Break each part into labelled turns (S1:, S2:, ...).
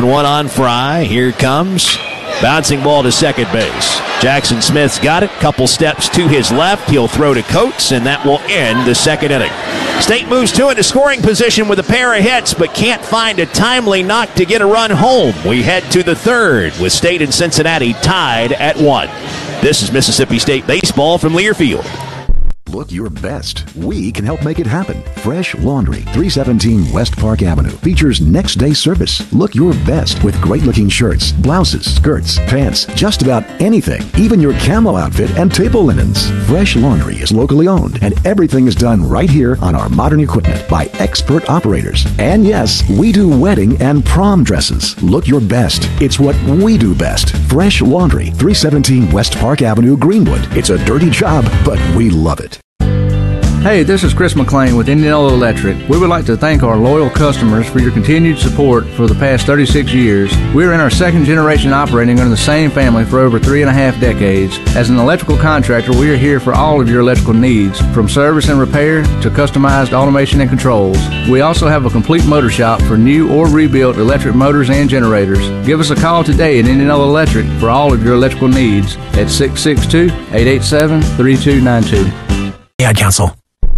S1: 1-1 on Fry. Here comes bouncing ball to second base. Jackson Smith's got it. Couple steps to his left. He'll throw to Coates, and that will end the second inning. State moves two into scoring position with a pair of hits, but can't find a timely knock to get a run home. We head to the third with State and Cincinnati tied at 1. This is Mississippi State baseball from Learfield.
S2: Look your best. We can help make it happen. Fresh Laundry, 317 West Park Avenue. Features next-day service. Look your best with great-looking shirts, blouses, skirts, pants, just about anything. Even your camo outfit and table linens. Fresh Laundry is locally owned, and everything is done right here on our modern equipment by expert operators. And yes, we do wedding and prom dresses. Look your best. It's what we do best. Fresh Laundry, 317 West Park Avenue, Greenwood. It's a dirty job, but we love it.
S3: Hey, this is Chris McLean with Indianola Electric. We would like to thank our loyal customers for your continued support for the past 36 years. We're in our second generation operating under the same family for over 3.5 decades. As an electrical contractor, we are here for all of your electrical needs, from service and repair to customized automation and controls. We also have a complete motor shop for new or rebuilt electric motors and generators. Give us a call today at Indianola Electric for all of your electrical needs at 662-887-3292.
S4: Ad Council.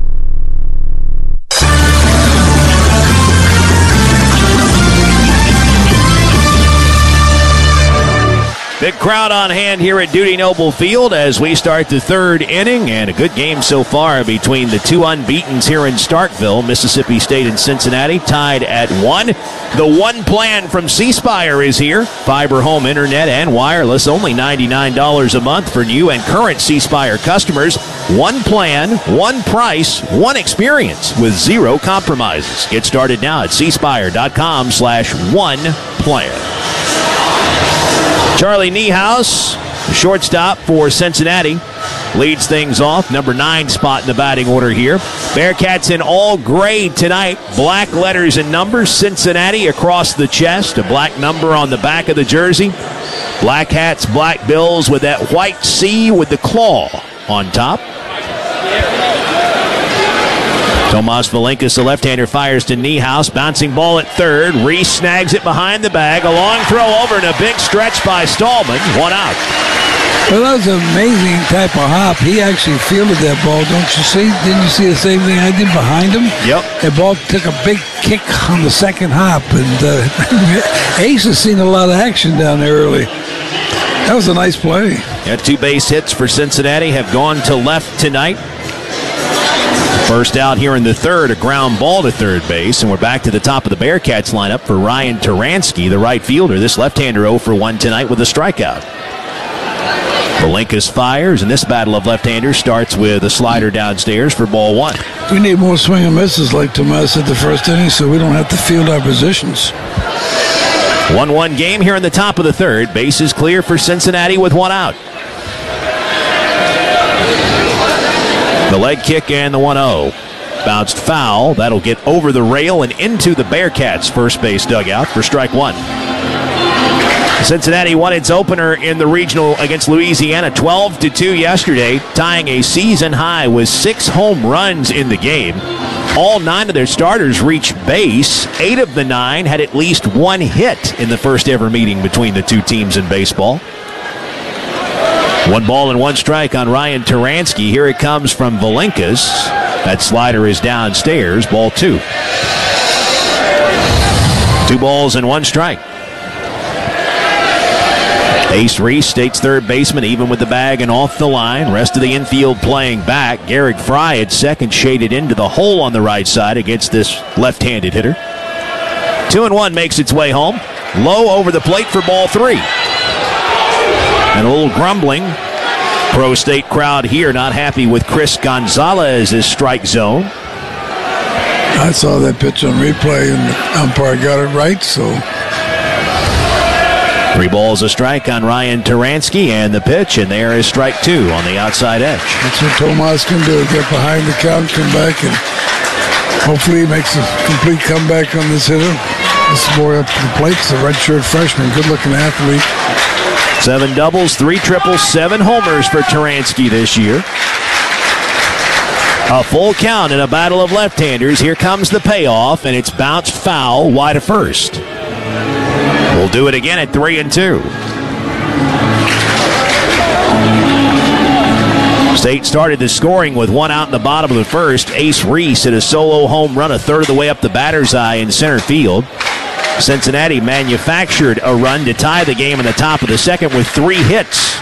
S1: Big crowd on hand here at Dudy Noble Field as we start the third inning, and a good game so far between the two unbeatens here in Starkville. Mississippi State and Cincinnati tied at 1. The one plan from C Spire is here. Fiber home internet and wireless, only $99 a month for new and current C Spire customers. One plan, one price, one experience with zero compromises. Get started now at cspire.com/oneplan. Charlie Niehaus, the shortstop for Cincinnati, leads things off. Number 9 spot in the batting order here. Bearcats in all gray tonight. Black letters and numbers. Cincinnati across the chest. A black number on the back of the jersey. Black hats, black bills with that white C with the claw on top. Tomas Valinkas, the left-hander, fires to Niehaus. Bouncing ball at third. Reese snags it behind the bag. A long throw over and a big stretch by Stallman. 1 out.
S5: Well, that was an amazing type of hop. He actually fielded that ball, don't you see? Didn't you see the same thing I did behind him?
S1: Yep.
S5: That ball took a big kick on the second hop, and Ace has seen a lot of action down there early. That was a nice play.
S1: Yeah, 2 base hits for Cincinnati have gone to left tonight. First out here in the third, a ground ball to third base, and we're back to the top of the Bearcats lineup for Ryan Taransky, the right fielder. This left-hander 0 for 1 tonight with a strikeout. Valinkas fires, and this battle of left-handers starts with a slider downstairs for ball 1.
S5: We need more swing and misses like Tomas at the first inning so we don't have to field our positions.
S1: 1-1 game here in the top of the third. Bases clear for Cincinnati with 1 out. The leg kick and the 1-0. Bounced foul. That'll get over the rail and into the Bearcats' first base dugout for strike 1. Cincinnati won its opener in the regional against Louisiana 12-2 yesterday, tying a season high with 6 home runs in the game. All 9 of their starters reached base. 8 of the 9 had at least 1 hit in the first ever meeting between the two teams in baseball. 1 ball and 1 strike on Ryan Taransky. Here it comes from Valinkas. That slider is downstairs. Ball 2. 2 balls and 1 strike. Ace Reese, State's third baseman, even with the bag and off the line. Rest of the infield playing back. Garrick Fry at second, shaded into the hole on the right side against this left-handed hitter. 2-1 makes its way home. Low over the plate for ball 3. And a little grumbling. Pro State crowd here not happy with Chris Gonzalez's strike zone.
S5: I saw that pitch on replay, and the umpire got it right, so.
S1: 3 balls a strike on Ryan Taransky, and the pitch, and there is strike 2 on the outside edge.
S5: That's what Tomas can do, get behind the count, come back, and hopefully he makes a complete comeback on this hitter. This boy up to the plate is a redshirt freshman, good-looking athlete.
S1: 7 doubles, 3 triples, 7 homers for Taransky this year. A full count in a battle of left-handers. Here comes the payoff, and it's bounced foul wide of first. We'll do it again at 3-2. State started the scoring with one out in the bottom of the first. Ace Reese hit a solo home run a third of the way up the batter's eye in center field. Cincinnati manufactured a run to tie the game in the top of the second with 3 hits.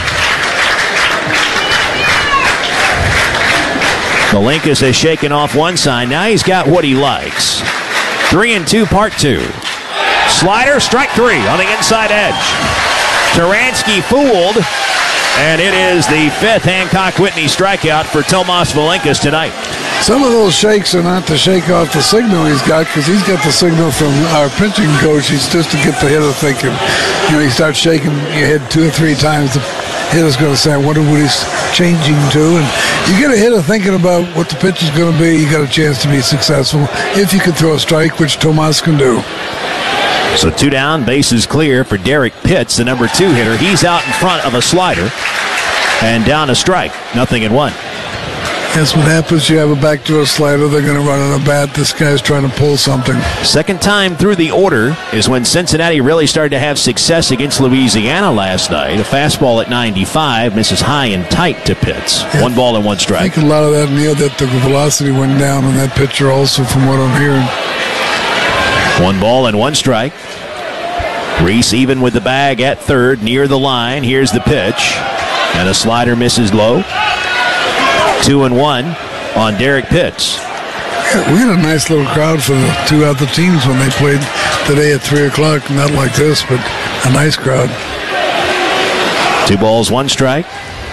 S1: Malinkas has shaken off one side. Now he's got what he likes. 3-2, part 2. Slider, strike 3 on the inside edge. Taransky fooled, and it is the 5th Hancock-Whitney strikeout for Tomas Malinkas tonight.
S5: Some of those shakes are not to shake off the signal he's got, because he's got the signal from our pitching coach. He's just to get the hitter thinking. You know, he starts shaking your head 2 or 3 times. The hitter's going to say, I wonder what he's changing to. And you get a hitter thinking about what the pitch is going to be, you got a chance to be successful if you can throw a strike, which Tomas can do.
S1: So 2 down, bases clear for Derek Pitts, the number 2 hitter. He's out in front of a slider and down a strike. 0-1.
S5: That's what happens. You have a backdoor slider. They're going to run on a bat. This guy's trying to pull something.
S1: Second time through the order is when Cincinnati really started to have success against Louisiana last night. A fastball at 95 misses high and tight to Pitts. Yeah. 1 ball and 1 strike.
S5: I think a lot of that, Neil, that the velocity went down on that pitcher also, from what I'm hearing.
S1: 1 ball and 1 strike. Reese even with the bag at third, near the line. Here's the pitch. And a slider misses low. 2-1 on Derek Pitts.
S5: Yeah, we had a nice little crowd for the 2 other teams when they played today at 3 o'clock. Not like this, but a nice crowd.
S1: 2 balls, 1 strike.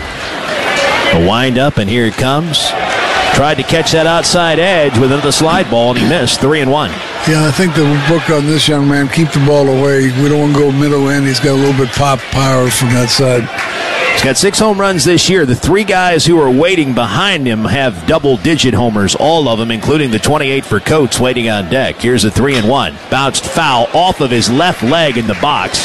S1: A wind up, and here it comes. Tried to catch that outside edge with another slide ball, and he missed. 3-1.
S5: Yeah, I think the book on this young man, keep the ball away. We don't want to go middle end. He's got a little bit pop power from that side.
S1: He's got 6 home runs this year. The 3 guys who are waiting behind him have double-digit homers, all of them, including the 28 for Coates waiting on deck. Here's a 3-1. Bounced foul off of his left leg in the box.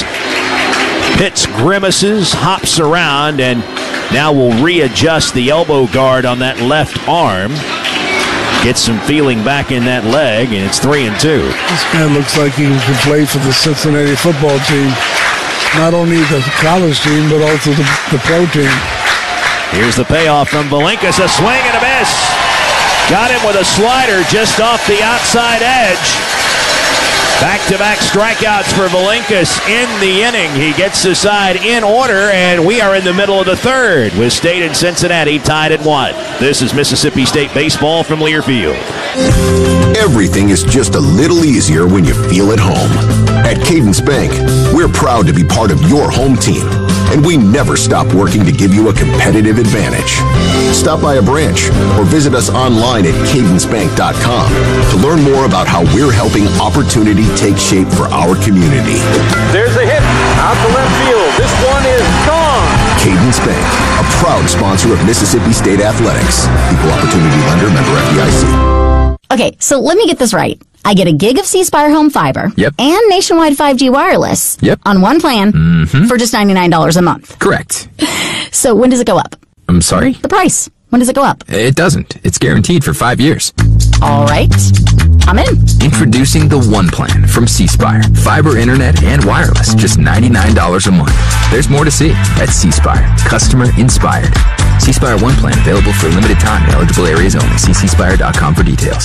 S1: Pitts grimaces, hops around, and now will readjust the elbow guard on that left arm. Gets some feeling back in that leg, and it's 3-2.
S5: This guy looks like he can play for the Cincinnati football team. Not only the college team, but also the pro team.
S1: Here's the payoff from Malinkas. A swing and a miss. Got him with a slider just off the outside edge. Back-to-back strikeouts for Malinkas in the inning. He gets the side in order, and we are in the middle of the third with State and Cincinnati tied at 1. This is Mississippi State baseball from Learfield.
S4: Everything is just a little easier when you feel at home. At Cadence Bank, we're proud to be part of your home team, and we never stop working to give you a competitive advantage. Stop by a branch or visit us online at cadencebank.com to learn more about how we're helping opportunity take shape for our community.
S6: There's a hit out to left field. This one is gone.
S4: Cadence Bank, a proud sponsor of Mississippi State Athletics. Equal opportunity lender, member FDIC.
S7: Okay, so let me get this right. I get a gig of C Spire home fiber and nationwide 5G wireless on one plan for just $99 a month.
S8: Correct.
S7: So when does it go up?
S8: I'm sorry?
S7: The price. When does it go up?
S8: It doesn't. It's guaranteed for 5 years.
S7: All right. I'm in.
S8: Introducing the One Plan from C Spire. Fiber, internet, and wireless. Just $99 a month. There's more to see at C Spire. Customer inspired. C Spire One Plan available for a limited time in eligible areas only. See cspire.com for details.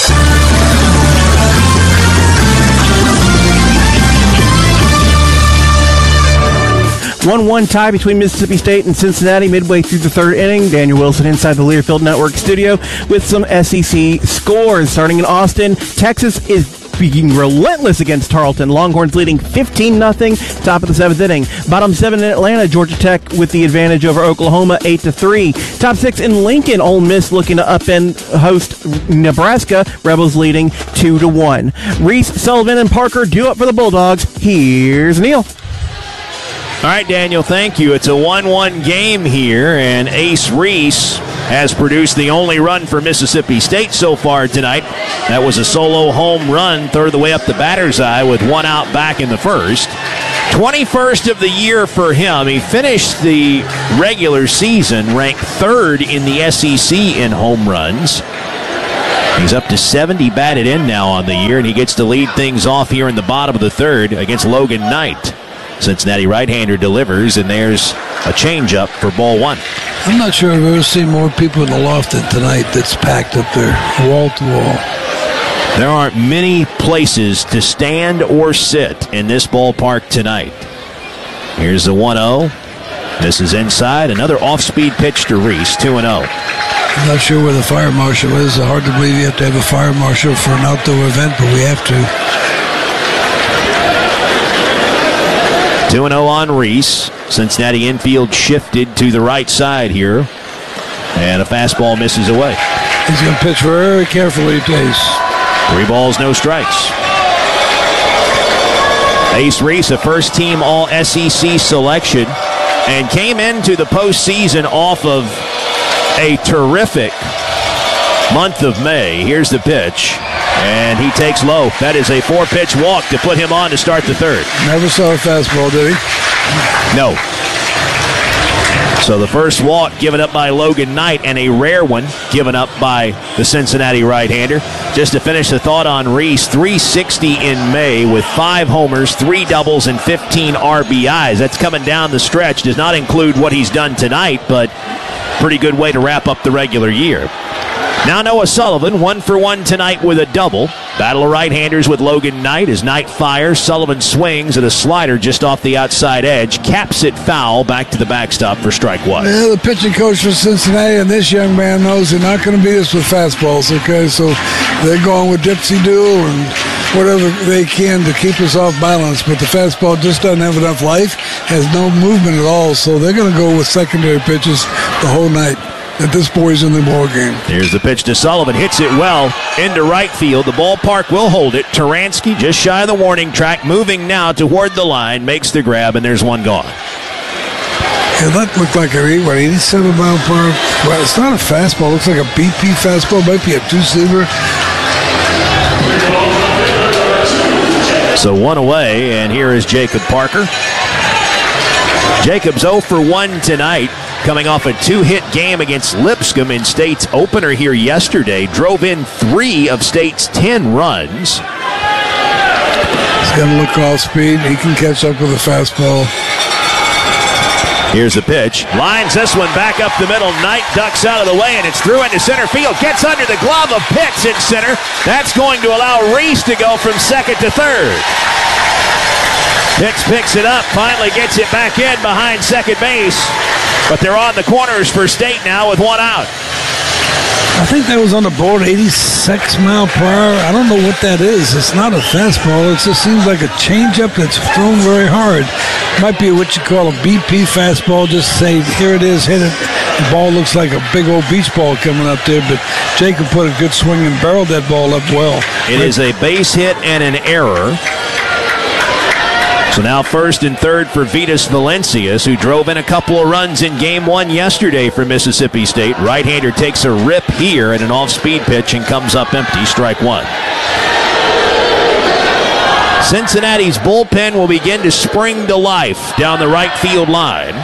S9: 1-1 tie between Mississippi State and Cincinnati midway through the third inning. Daniel Wilson inside the Learfield Network studio with some SEC scores. Starting in Austin, Texas is being relentless against Tarleton. Longhorns leading 15-0, top of the 7th inning. Bottom 7 in Atlanta, Georgia Tech with the advantage over Oklahoma, 8-3. Top 6 in Lincoln, Ole Miss looking to upend host Nebraska, Rebels leading 2-1. Reese, Sullivan, and Parker due up for the Bulldogs. Here's Neil.
S1: All right, Daniel, thank you. It's a 1-1 game here, and Ace Reese has produced the only run for Mississippi State so far tonight. That was a solo home run, third of the way up the batter's eye with 1 out back in the first. 21st of the year for him. He finished the regular season ranked 3rd in the SEC in home runs. He's up to 70 batted in now on the year, and he gets to lead things off here in the bottom of the third against Logan Knight. Cincinnati right-hander delivers, and there's a changeup for ball one.
S5: I'm not sure I've ever seen more people in the loft than tonight that's packed up there, wall to wall.
S1: There aren't many places to stand or sit in this ballpark tonight. Here's the 1-0. This is inside. Another off-speed pitch to Reese, 2-0.
S5: I'm not sure where the fire marshal is. It's hard to believe you have to have a fire marshal for an outdoor event, but we have to.
S1: 2-0 on Reese. Cincinnati infield shifted to the right side here. And a fastball misses away.
S5: He's going to pitch very carefully, Ace.
S1: 3 balls, no strikes. Ace Reese, a first-team All-SEC selection, and came into the postseason off of a terrific month of May. Here's the pitch, and he takes low. That is a 4-pitch walk to put him on to start the third.
S5: Never saw a fastball, did he?
S1: No. So the first walk given up by Logan Knight, and a rare one given up by the Cincinnati right-hander. Just to finish the thought on Reese, 360 in May with 5 homers, 3 doubles, and 15 RBIs. That's coming down the stretch. Does not include what he's done tonight, but pretty good way to wrap up the regular year. Now Noah Sullivan, 1 for 1 tonight with a double. Battle of right-handers with Logan Knight as Knight fires. Sullivan swings at a slider just off the outside edge. Caps it foul back to the backstop for strike one.
S5: Yeah, the pitching coach for Cincinnati and this young man knows they're not going to beat us with fastballs, okay? So they're going with dipsy-do and whatever they can to keep us off balance. But the fastball just doesn't have enough life, has no movement at all. So they're going to go with secondary pitches the whole night. That this boy's in the ball game.
S1: Here's the pitch to Sullivan. Hits it well into right field. The ballpark will hold it. Taransky just shy of the warning track. Moving now toward the line. Makes the grab, and there's one gone.
S5: Yeah, that looked like a 87 mile per hour. Well, it's not a fastball. It looks like a BP fastball. Might be a 2-seamer.
S1: So one away, and here is Jacob Parker. Jacob's 0 for 1 tonight, coming off a 2-hit game against Lipscomb in State's opener here yesterday. Drove in 3 of State's 10 runs.
S5: He's going to look off speed. He can catch up with a fastball.
S1: Here's the pitch. Lines this one back up the middle. Knight ducks out of the way, and it's through into center field. Gets under the glove of Pitts in center. That's going to allow Reese to go from second to third. Pitts picks it up, finally gets it back in behind second base. But they're on the corners for State now with 1 out.
S5: I think that was on the board, 86 mile per hour. I don't know what that is. It's not a fastball. It just seems like a changeup that's thrown very hard. Might be what you call a BP fastball. Just say, here it is, hit it. The ball looks like a big old beach ball coming up there, but Jacob put a good swing and barreled that ball up well.
S1: It is a base hit and an error. So now first and third for Vitas Valencias, who drove in a couple of runs in game 1 yesterday for Mississippi State. Right-hander takes a rip here at an off-speed pitch and comes up empty, strike 1. Cincinnati's bullpen will begin to spring to life down the right field line.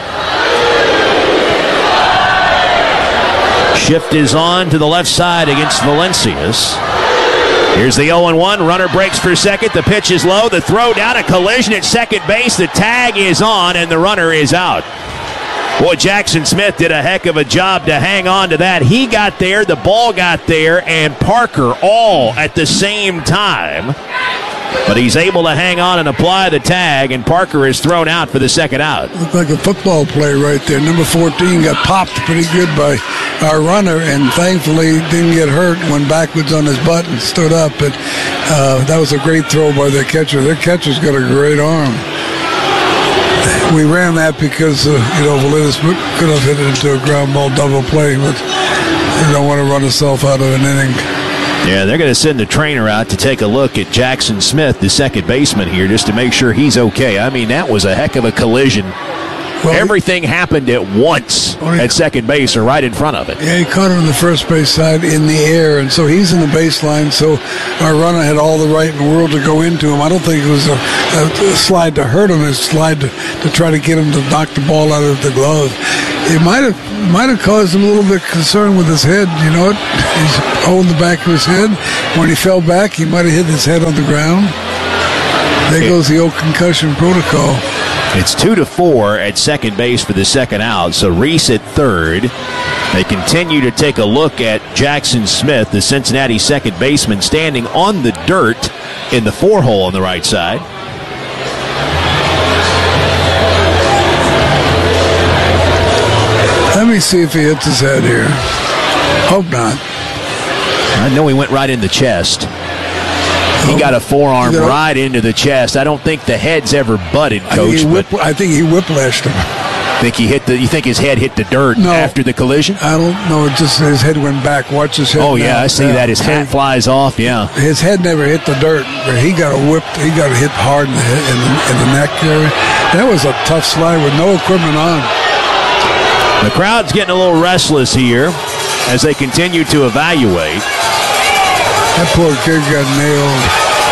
S1: Shift is on to the left side against Valencias. Here's the 0-1. Runner breaks for second. The pitch is low. The throw down, a collision at second base. The tag is on, and the runner is out. Boy, Jackson Smith did a heck of a job to hang on to that. He got there, the ball got there, and Parker all at the same time. But he's able to hang on and apply the tag, and Parker is thrown out for the second out.
S5: Looked like a football play right there. Number 14 got popped pretty good by our runner, and thankfully didn't get hurt, went backwards on his butt and stood up. But that was a great throw by their catcher. Their catcher's got a great arm. We ran that because, Validas could have hit it into a ground ball double play, but they don't want to run himself out of an inning.
S1: Yeah, they're going to send the trainer out to take a look at Jackson Smith, the second baseman here, just to make sure he's okay. I mean, that was a heck of a collision. Well, everything happened at once at second base or right in front of it.
S5: Yeah, he caught it on the first base side in the air, and so he's in the baseline, so our runner had all the right in the world to go into him. I don't think it was a slide to hurt him. It was a slide to try to get him to knock the ball out of the glove. It might have might have caused him a little bit of concern with his head. You know what? He's holding the back of his head. When he fell back, he might have hit his head on the ground. There goes the old concussion protocol.
S1: It's 2-4 at second base for the second out. So Reese at third. They continue to take a look at Jackson Smith, the Cincinnati second baseman, standing on the dirt in the 4-hole on the right side.
S5: Let me see if he hits his head here. Hope not.
S1: I know he went right in the chest. He got a forearm right into the chest. I don't think the head's ever butted, Coach.
S5: I think he whiplashed him.
S1: You think his head hit the dirt after the collision?
S5: I don't know. Just his head went back. Watch his head.
S1: Oh, yeah, I see that. His hat flies off, yeah.
S5: His head never hit the dirt, but he got hit hard in the neck area. That was a tough slide with no equipment on.
S1: The crowd's getting a little restless here as they continue to evaluate.
S5: That poor kid got nailed.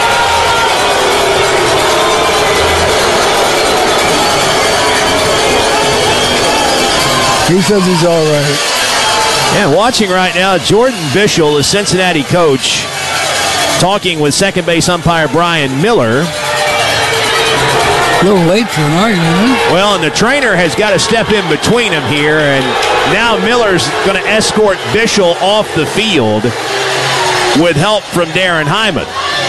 S5: He says he's all right.
S1: And watching right now, Jordan Bischel, the Cincinnati coach, talking with second base umpire Brian Miller.
S5: A little late for an argument, huh?
S1: Well, and the trainer has got to step in between them here, and now Miller's going to escort Bischel off the field with help from Darren Hyman.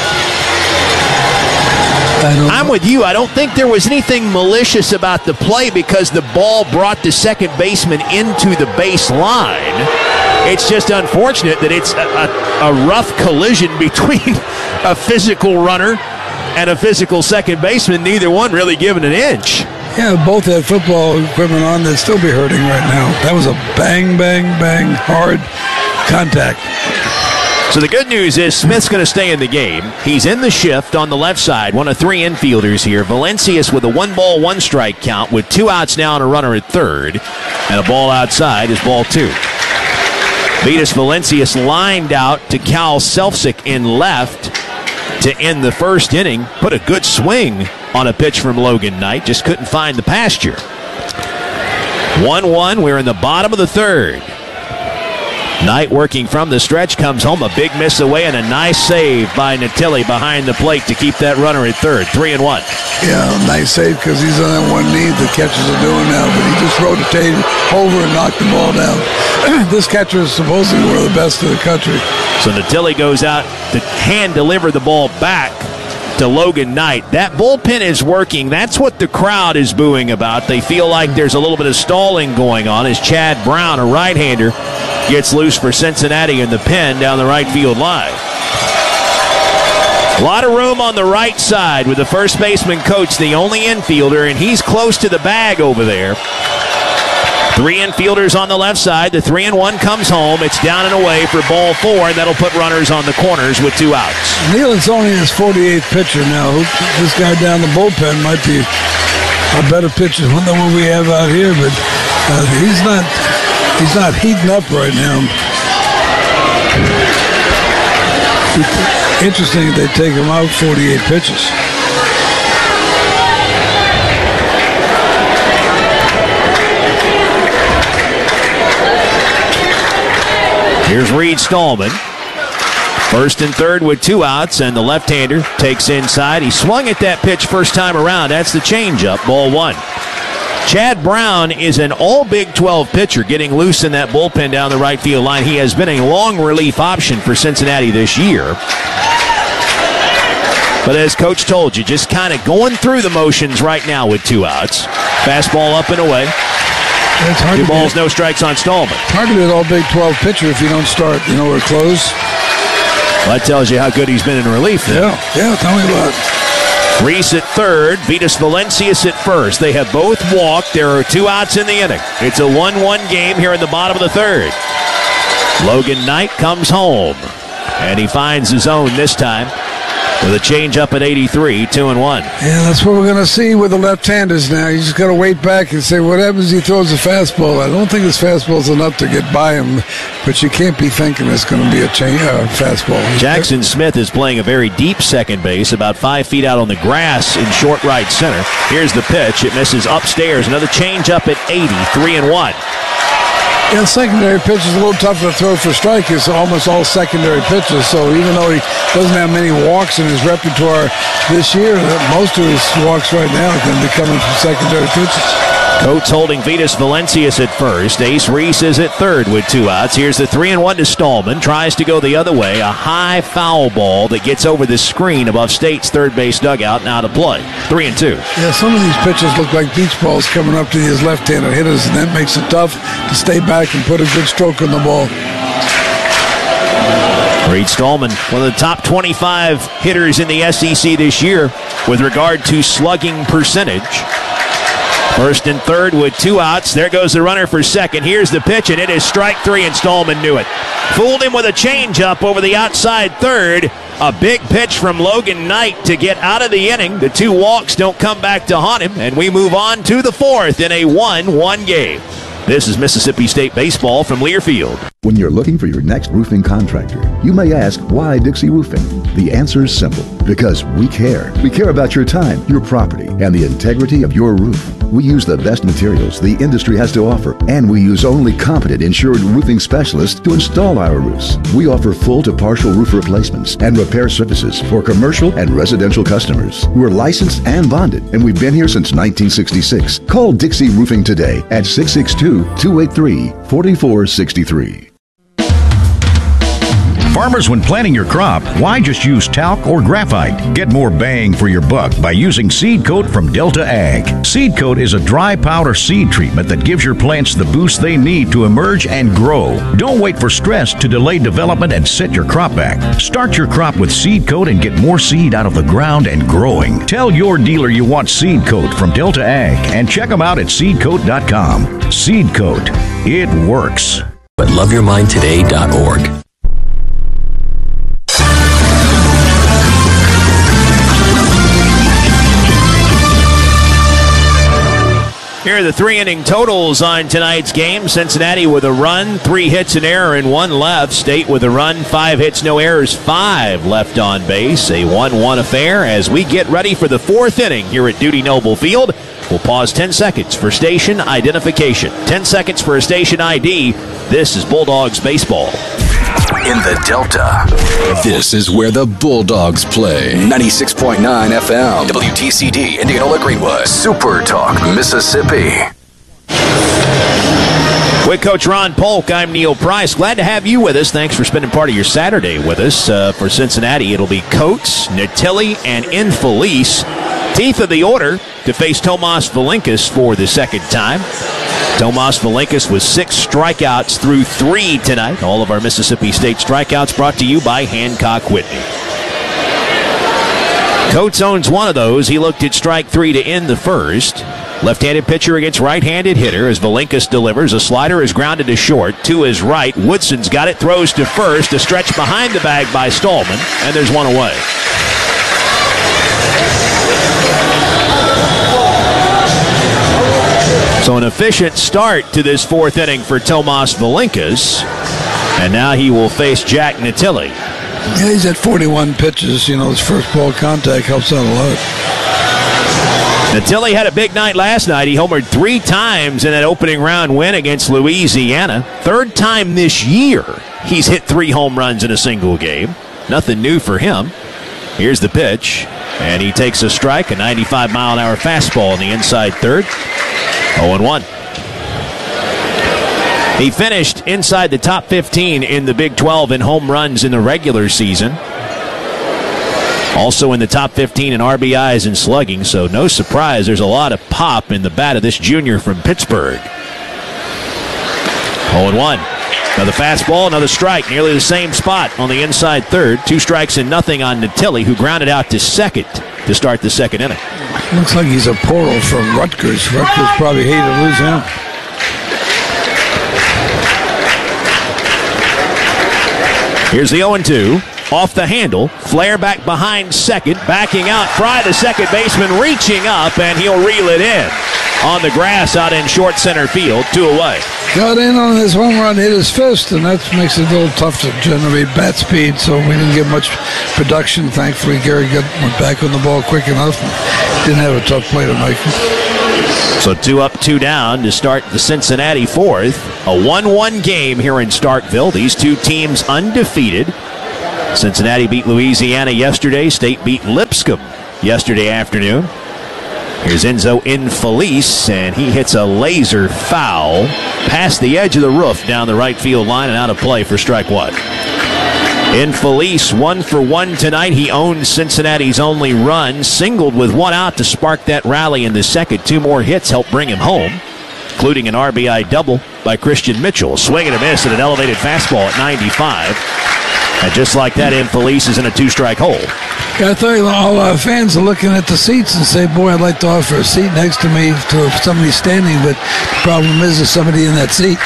S1: I'm with you. I don't think there was anything malicious about the play because the ball brought the second baseman into the base line. It's just unfortunate that it's a rough collision between a physical runner and a physical second baseman, neither one really giving an inch.
S5: Yeah, both had football equipment on. They'd still be hurting right now. That was a bang, bang, bang, hard contact.
S1: So the good news is Smith's going to stay in the game. He's in the shift on the left side, one of three infielders here. Valencius with a 1-ball, 1-strike count with 2 outs now and a runner at third. And a ball outside is ball 2. Vitas Valencius lined out to Cal Selfsick in left to end the first inning. Put a good swing on a pitch from Logan Knight. Just couldn't find the pasture. 1-1. We're in the bottom of the third. Knight working from the stretch, comes home, a big miss away, and a nice save by Natilli behind the plate to keep that runner at third. 3-1.
S5: Yeah, nice save because he's on that one knee the catchers are doing now, but he just rotated over and knocked the ball down. This catcher is supposedly one of the best in the country.
S1: So Natilli goes out to hand deliver the ball back to Logan Knight. That bullpen is working. That's what the crowd is booing about. They feel like there's a little bit of stalling going on as Chad Brown, a right-hander, gets loose for Cincinnati in the pen down the right field line. A lot of room on the right side with the first baseman coach, the only infielder, and he's close to the bag over there. 3 infielders on the left side. The 3-1 comes home. It's down and away for ball 4, and that'll put runners on the corners with 2 outs.
S5: Nealon's only his 48th pitcher now. This guy down the bullpen might be a better pitcher than the one we have out here, but he's not heating up right now. Interesting they take him out 48 pitches.
S1: Here's Reed Stallman. First and third with 2 outs, and the left-hander takes inside. He swung at that pitch first time around. That's the changeup, ball 1. Chad Brown is an all Big 12 pitcher getting loose in that bullpen down the right field line. He has been a long relief option for Cincinnati this year. But as Coach told you, just kind of going through the motions right now with 2 outs. Fastball up and away. 2 balls, no strikes on Stallman.
S5: It's hard to be an all Big 12 pitcher if you don't start, or close.
S1: Well, that tells you how good he's been in relief then.
S5: Yeah, tell me about it.
S1: Reese at third, Vitas Valencius at first. They have both walked. There are 2 outs in the inning. It's a 1-1 game here in the bottom of the third. Logan Knight comes home, and he finds his own this time with a change-up at 83, 2-1.
S5: Yeah, that's what we're going to see with the left-handers now. You just got to wait back and say, what happens if he throws a fastball? I don't think his fastball's enough to get by him, but you can't be thinking it's going to be a fastball.
S1: Jackson Smith is playing a very deep second base, about 5 feet out on the grass in short right center. Here's the pitch. It misses upstairs. Another change-up at 80, 3-1.
S5: Yeah, secondary pitch is a little tougher to throw for strike. It's almost all secondary pitches. So even though he doesn't have many walks in his repertoire this year, most of his walks right now are going to be coming from secondary pitches.
S1: Coates holding Vitas Valencius at first. Ace Reese is at third with 2 outs. Here's the 3-1 to Stallman. Tries to go the other way. A high foul ball that gets over the screen above State's third base dugout. Now to play. 3-2.
S5: Yeah, some of these pitches look like beach balls coming up to these left-handed hitters, and that makes it tough to stay back and put a good stroke on the ball.
S1: Reed Stallman, one of the top 25 hitters in the SEC this year with regard to slugging percentage. First and third with 2 outs. There goes the runner for second. Here's the pitch, and it is strike 3, and Stallman knew it. Fooled him with a changeup over the outside third. A big pitch from Logan Knight to get out of the inning. The 2 walks don't come back to haunt him, and we move on to the 4th in a 1-1 game. This is Mississippi State Baseball from Learfield.
S2: When you're looking for your next roofing contractor, you may ask, why Dixie Roofing? The answer is simple. Because we care. We care about your time, your property, and the integrity of your roof. We use the best materials the industry has to offer, and we use only competent, insured roofing specialists to install our roofs. We offer full to partial roof replacements and repair services for commercial and residential customers. We're licensed and bonded, and we've been here since 1966. Call Dixie Roofing today at 662-283-4463.
S10: Farmers, when planting your crop, why just use talc or graphite? Get more bang for your buck by using Seed Coat from Delta Ag. Seed Coat is a dry powder seed treatment that gives your plants the boost they need to emerge and grow. Don't wait for stress to delay development and set your crop back. Start your crop with Seed Coat and get more seed out of the ground and growing. Tell your dealer you want Seed Coat from Delta Ag and check them out at seedcoat.com. Seed Coat. It works.
S8: But loveyourmindtoday.org.
S1: Here are the 3-inning totals on tonight's game. Cincinnati with a run, 3 hits, an error, and 1 left. State with a run, 5 hits, no errors, 5 left on base. A 1-1 affair as we get ready for the 4th inning here at Dudy Noble Field. We'll pause 10 seconds for station identification. 10 seconds for a station ID. This is Bulldogs baseball.
S11: In the Delta, this is where the Bulldogs play. 96.9 FM, WTCD, Indianola Greenwood, Super Talk, Mississippi.
S1: With Coach Ron Polk, I'm Neil Price. Glad to have you with us. Thanks for spending part of your Saturday with us. For Cincinnati, it'll be Coates, Natilli, and Infelice. Teeth of the order to face Tomas Valinkas for the second time. Tomas Valinkas with 6 strikeouts through 3 tonight. All of our Mississippi State strikeouts brought to you by Hancock Whitney. Coates owns one of those. He looked at strike 3 to end the first. Left-handed pitcher against right-handed hitter as Valinkas delivers. A slider is grounded to short. To his right. Woodson's got it. Throws to first. A stretch behind the bag by Stallman. And there's one away. So an efficient start to this 4th inning for Tomas Valinkas. And now he will face Jack Natilli.
S5: Yeah, he's at 41 pitches. You know, his first ball contact helps out a lot.
S1: Natilli had a big night last night. He homered 3 times in that opening round win against Louisiana. 3rd time this year he's hit 3 home runs in a single game. Nothing new for him. Here's the pitch. And he takes a strike, a 95-mile-an-hour fastball in the inside third. 0-1. He finished inside the top 15 in the Big 12 in home runs in the regular season. Also in the top 15 in RBIs and slugging, so no surprise there's a lot of pop in the bat of this junior from Pittsburgh. 0-1. Another fastball, another strike, nearly the same spot on the inside third. 2 strikes and nothing on Natilli, who grounded out to second to start the 2nd inning.
S5: Looks like he's a portal from Rutgers. Rutgers probably hated to lose him.
S1: Here's the 0-2. Off the handle. Flare back behind second. Backing out. Fry, the second baseman, reaching up, and he'll reel it in. On the grass out in short center field. 2 away.
S5: Got in on his home run, hit his fist, and that makes it a little tough to generate bat speed, so we didn't get much production. Thankfully, Gary went back on the ball quick enough and didn't have a tough play to make.
S1: So 2 up, 2 down to start the Cincinnati fourth. A 1-1 game here in Starkville. These two teams undefeated. Cincinnati beat Louisiana yesterday. State beat Lipscomb yesterday afternoon. Here's Enzo Infelice, and he hits a laser foul past the edge of the roof down the right field line and out of play for strike one. Infelice 1 for 1 tonight. He owned Cincinnati's only run, singled with 1 out to spark that rally in the second. 2 more hits helped bring him home, including an RBI double by Christian Mitchell. Swing and a miss at an elevated fastball at 95. And just like that, Infelice is in a 2-strike hole.
S5: Yeah, I thought all our fans are looking at the seats and say, boy, I'd like to offer a seat next to me to somebody standing, but the problem is there's somebody in that seat.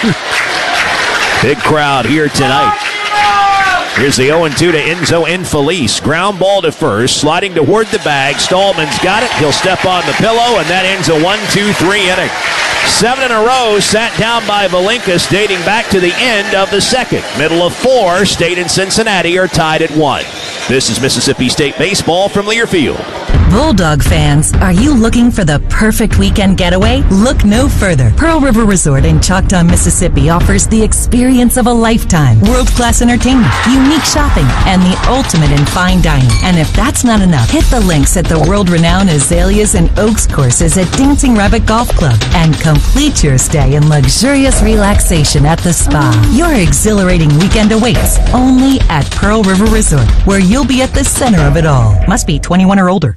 S1: Big crowd here tonight. Here's the 0-2 to Enzo Infelice. Ground ball to first, sliding toward the bag. Stallman's got it. He'll step on the pillow, and that ends a 1-2-3 inning. 7 in a row sat down by Valinkas dating back to the end of the second. Middle of 4, State and Cincinnati are tied at 1. This is Mississippi State Baseball from Learfield.
S12: Bulldog fans, are you looking for the perfect weekend getaway? Look no further. Pearl River Resort in Choctaw, Mississippi offers the experience of a lifetime. World-class entertainment, unique shopping, and the ultimate in fine dining. And if that's not enough, hit the links at the world-renowned Azaleas and Oaks courses at Dancing Rabbit Golf Club and complete your stay in luxurious relaxation at the spa. Your exhilarating weekend awaits only at Pearl River Resort, where you'll be at the center of it all. Must be 21 or older.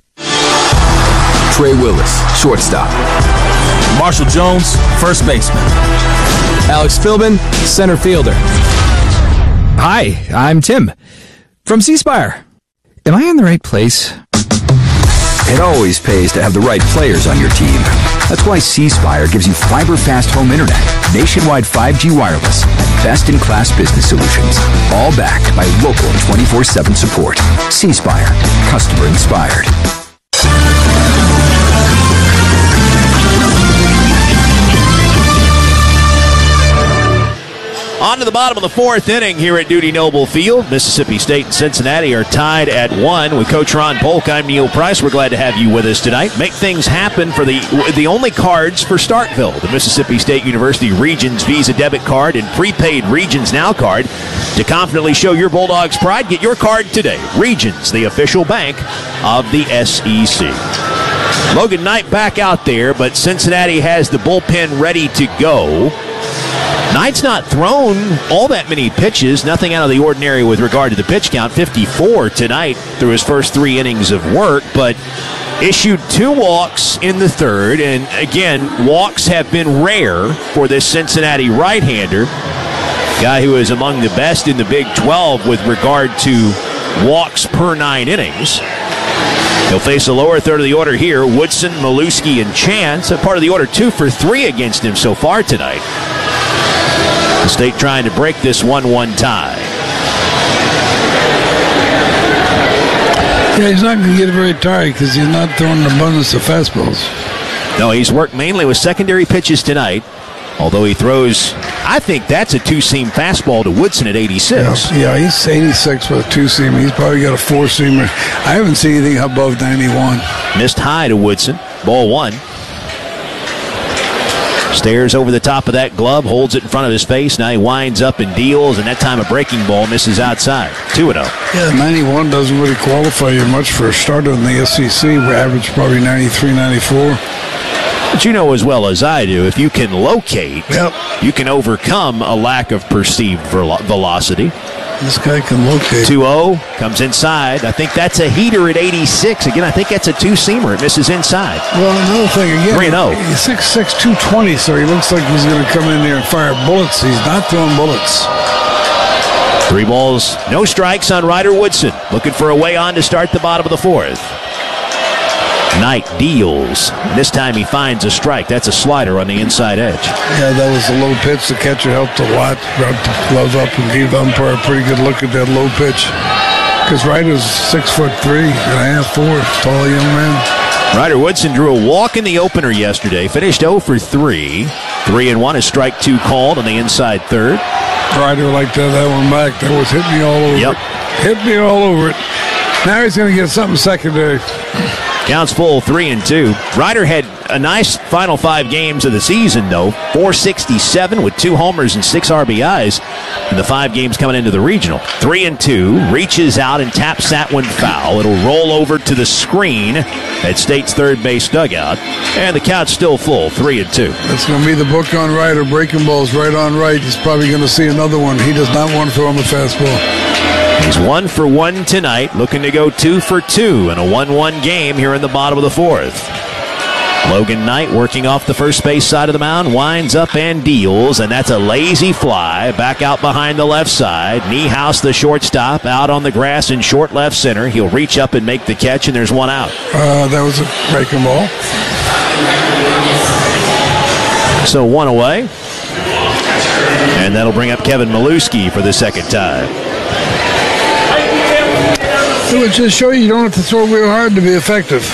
S8: Trey Willis, shortstop.
S13: Marshall Jones, first baseman.
S14: Alex Philbin, center fielder.
S15: Hi, I'm Tim from C Spire. Am I in the right place?
S16: It always pays to have the right players on your team. That's why C Spire gives you fiber-fast home internet, nationwide 5G wireless, and best-in-class business solutions, all backed by local 24/7 support. C Spire, customer inspired.
S1: On to the bottom of the fourth inning here at Dudy Noble Field. Mississippi State and Cincinnati are tied at 1 with Coach Ron Polk. I'm Neil Price. We're glad to have you with us tonight. Make things happen for the only cards for Starkville, the Mississippi State University Regions Visa debit card and prepaid Regions Now card. To confidently show your Bulldogs pride, get your card today. Regions, the official bank of the SEC. Logan Knight back out there, but Cincinnati has the bullpen ready to go. Knight's not thrown all that many pitches, nothing out of the ordinary with regard to the pitch count, 54 tonight through his first 3 innings of work, but issued 2 walks in the third, and again, walks have been rare for this Cincinnati right-hander, guy who is among the best in the Big 12 with regard to walks per 9 innings. He'll face the lower third of the order here, Woodson, Maluski, and Chance, a part of the order 2 for 3 against him so far tonight. The State trying to break this 1-1 tie.
S5: Yeah, he's not going to get very tired because he's not throwing an abundance of fastballs.
S1: No, he's worked mainly with secondary pitches tonight, although he throws, I think that's a 2-seam fastball to Woodson at 86.
S5: Yeah, he's 86 with a 2-seamer. He's probably got a 4-seamer. I haven't seen anything above 91.
S1: Missed high to Woodson. Ball 1. Stares over the top of that glove, holds it in front of his face. Now he winds up and deals, and that time a breaking ball misses outside. 2-0.
S5: Yeah, 91 doesn't really qualify you much for a starter in the SEC. We average probably 93, 94.
S1: But you know as well as I do, if you can locate, you can overcome a lack of perceived velocity.
S5: This guy can locate.
S1: 2-0, comes inside. I think that's a heater at 86. Again, I think that's a 2-seamer. It misses inside.
S5: Well, another thing, again,
S1: 3-0.
S5: He's 6'6", 220, so he looks like he's going to come in there and fire bullets. He's not throwing bullets.
S1: 3 balls, no strikes on Ryder Woodson. Looking for a way on to start the bottom of the fourth. Knight deals. And this time he finds a strike. That's a slider on the inside edge.
S5: Yeah, that was a low pitch. The catcher helped a lot. Brought the glove up and gave the umpire a pretty good look at that low pitch. Because Ryder's 6'3", 4, tall young man.
S1: Ryder Woodson drew a walk in the opener yesterday. Finished 0 for 3. 3-1, a strike 2 called on the inside third.
S5: Ryder liked that one back. That was hit me all over it. Hit me all over it. Now he's going to get something secondary.
S1: Counts full, 3-2. Ryder had A nice final 5 games of the season, though. 467 with 2 homers and 6 RBIs in the 5 games coming into the regional. 3-2, reaches out and taps that one foul. It'll roll over to the screen at State's third base dugout, and the count's still full, 3-2.
S5: That's going to be the book on Ryder, breaking balls right on right. He's probably going to see another one. He does not want to throw him a fastball.
S1: He's 1 for 1 tonight, looking to go 2 for 2 in a 1-1 game here in the bottom of the 4th. Logan Knight working off the first base side of the mound, winds up and deals, and that's a lazy fly back out behind the left side. Niehaus, the shortstop, out on the grass in short left center. He'll reach up and make the catch, and there's one out.
S5: That was a breaking ball.
S1: So 1 away, and that'll bring up Kevin Maluski for the second time.
S5: It would just show you don't have to throw real hard to be effective.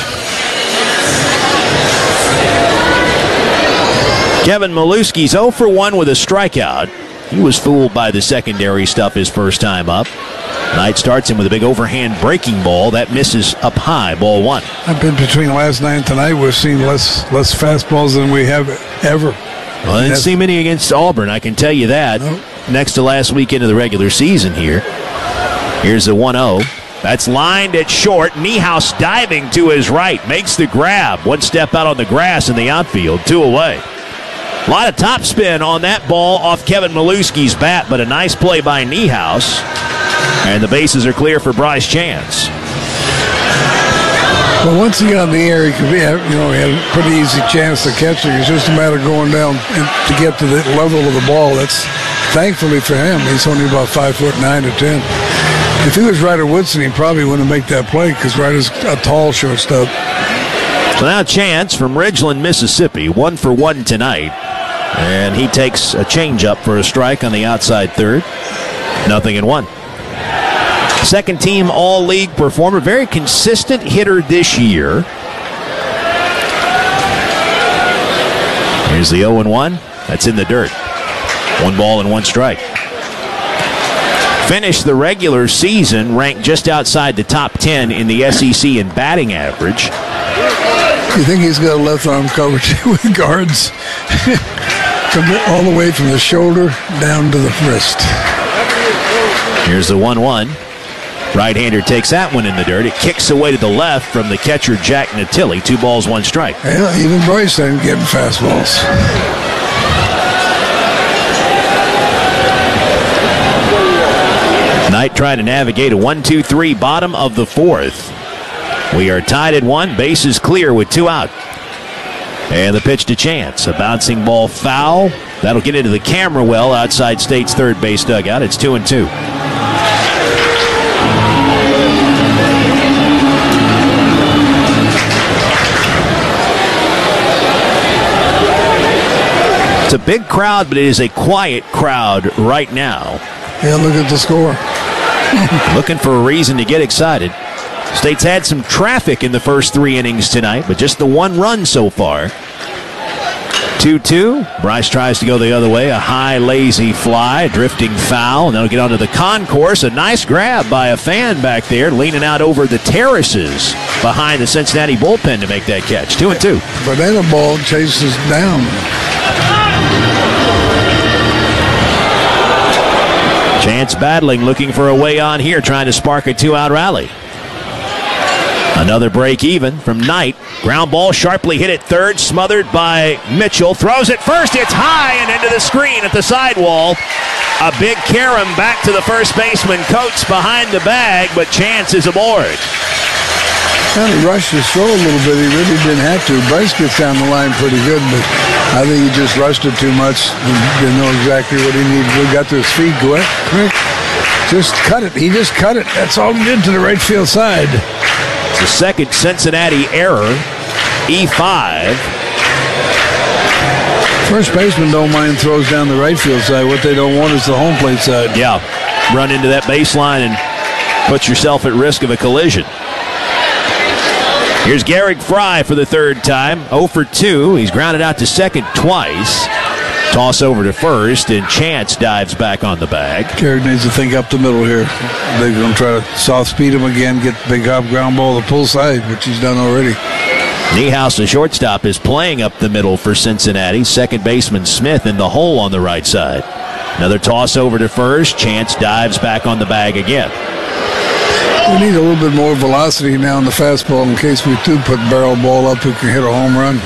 S1: Kevin Maluski's 0 for 1 with a strikeout. He was fooled by the secondary stuff his first time up. Knight starts him with a big overhand breaking ball. That misses up high, ball 1.
S5: I've been between last night and tonight. We've seen less fastballs than we have ever.
S1: Well, I didn't see many against Auburn, I can tell you that. Nope. Next to last weekend of the regular season here. Here's the 1-0. That's lined at short. Niehaus diving to his right. Makes the grab. 1 step out on the grass in the outfield. 2 away. A lot of topspin on that ball off Kevin Maluski's bat, but a nice play by Niehaus. And the bases are clear for Bryce Chance.
S5: Well, once he got in the air, he could be, he had a pretty easy chance to catch it. It's just a matter of going down to get to the level of the ball. That's thankfully for him. He's only about 5'9" or 10. If he was Ryder Woodson, he probably wouldn't make that play because Ryder's a tall shortstop.
S1: So now Chance from Ridgeland, Mississippi, 1 for 1 tonight. And he takes a changeup for a strike on the outside third. 0-1. Second team all-league performer. Very consistent hitter this year. Here's the 0-1. That's in the dirt. 1 ball and 1 strike. Finished the regular season ranked just outside the top 10 in the SEC in batting average.
S5: You think he's got a left arm coverage with guards? All the way from the shoulder down to the wrist.
S1: Here's the 1-1. Right-hander takes that one in the dirt. It kicks away to the left from the catcher, Jack Natilli. 2 balls, 1 strike.
S5: Yeah, even Bryce ain't getting fastballs.
S1: Knight trying to navigate a 1-2-3 bottom of the 4th. We are tied at 1. Bases clear with 2 out. And the pitch to Chance. A bouncing ball foul. That'll get into the camera well outside State's third base dugout. It's 2-2. It's a big crowd, but it is a quiet crowd right now.
S5: Yeah, look at the score.
S1: Looking for a reason to get excited. State's had some traffic in the first 3 innings tonight, but just the 1 run so far. 2-2. Bryce tries to go the other way. A high, lazy fly, drifting foul, and that'll get onto the concourse. A nice grab by a fan back there, leaning out over the terraces behind the Cincinnati bullpen to make that catch. 2-2.
S5: Banana ball chases down.
S1: Chance battling, looking for a way on here, trying to spark a 2-out rally. Another break even from Knight. Ground ball sharply hit at third, smothered by Mitchell. Throws it first. It's high and into the screen at the sidewall. A big carom back to the first baseman. Coates behind the bag, but Chance is aboard.
S5: Kind of rushed his throw a little bit. He really didn't have to. Bryce gets down the line pretty good, but I think he just rushed it too much. He didn't know exactly what he needed. He got to his feet. Go ahead, quick. Just cut it. He just cut it. That's all he did to the right field side.
S1: It's the second Cincinnati error. E5.
S5: First baseman don't mind throws down the right field side. What they don't want is the home plate side.
S1: Yeah. Run into that baseline and put yourself at risk of a collision. Here's Garrick Fry for the third time. 0 for 2. He's grounded out to second twice. Toss over to first, and Chance dives back on the bag.
S5: Garrick needs to think up the middle here. They're going to try to soft speed him again, get the big hop ground ball to pull side, which he's done already.
S1: Niehaus, the shortstop, is playing up the middle for Cincinnati. Second baseman Smith in the hole on the right side. Another toss over to first. Chance dives back on the bag again.
S5: We need a little bit more velocity now in the fastball in case we do put barrel ball up who can hit a home run.